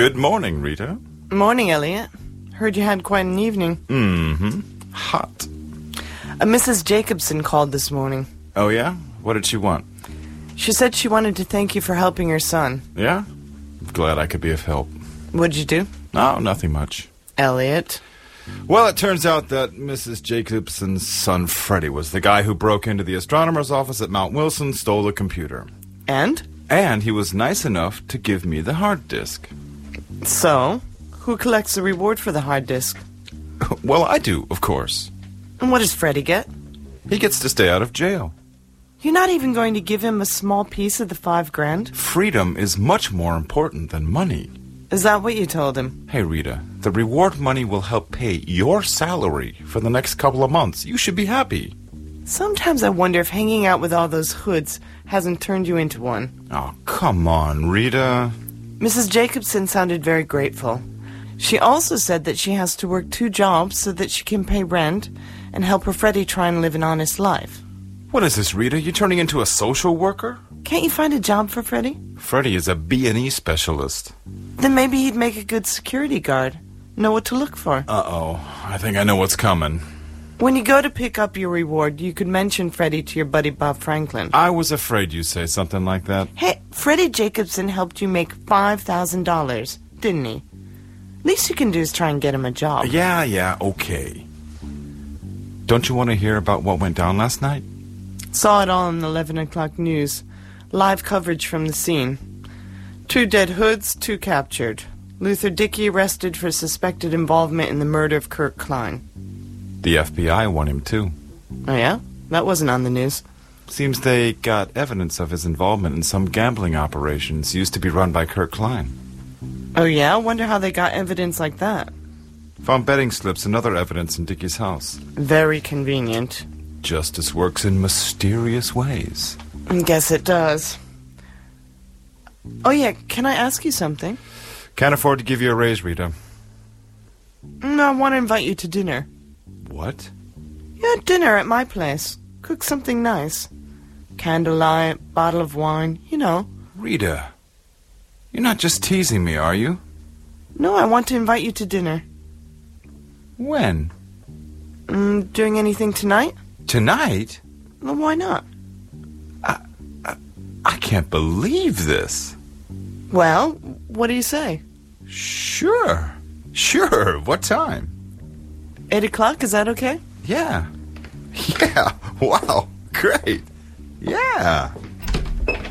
Good morning, Rita. Morning, Elliot. Heard you had quite an evening. Mm-hmm. Hot. Mrs. Jacobson called this morning. Oh, yeah? What did she want? She said she wanted to thank you for helping her son. Yeah? Glad I could be of help. What'd you do? Oh, nothing much. Elliot. Well, it turns out that Mrs. Jacobson's son, Freddie, was the guy who broke into the astronomer's office at Mount Wilson, stole the computer. And? And he was nice enough to give me the hard disk. So, who collects the reward for the hard disk? Well, I do, of course. And what does Freddie get? He gets to stay out of jail. You're not even going to give him a small piece of the $5,000? Freedom is much more important than money. Is that what you told him? Hey, Rita, the reward money will help pay your salary for the next couple of months. You should be happy. Sometimes I wonder if hanging out with all those hoods hasn't turned you into one. Oh, come on, Rita. Mrs. Jacobson sounded very grateful. She also said that she has to work 2 jobs so that she can pay rent and help her Freddie try and live an honest life. What is this, Rita? You turning into a social worker? Can't you find a job for Freddie? Freddie is a B&E specialist. Then maybe he'd make a good security guard. Know what to look for. Uh-oh. I think I know what's coming. When you go to pick up your reward, you could mention Freddie to your buddy Bob Franklin. I was afraid you'd say something like that. Hey, Freddie Jacobson helped you make $5,000, didn't he? Least you can do is try and get him a job. Yeah, okay. Don't you want to hear about what went down last night? Saw it all on the 11 o'clock news. Live coverage from the scene. 2 dead hoods, 2 captured. Luther Dickey arrested for suspected involvement in the murder of Kurt Klein. The FBI want him, too. Oh, yeah? That wasn't on the news. Seems they got evidence of his involvement in some gambling operations used to be run by Kurt Klein. Oh, yeah? Wonder how they got evidence like that. Found betting slips and other evidence in Dickey's house. Very convenient. Justice works in mysterious ways. Guess it does. Oh, yeah, can I ask you something? Can't afford to give you a raise, Rita. I want to invite you to dinner. What? Yeah, dinner at my place. Cook something nice. Candlelight, bottle of wine, you know. Rita, you're not just teasing me, are you? No, I want to invite you to dinner. When? Doing anything tonight? Tonight? Well, why not? I can't believe this. Well, what do you say? Sure. What time? 8 o'clock, is that okay? Yeah. Wow, great. Yeah.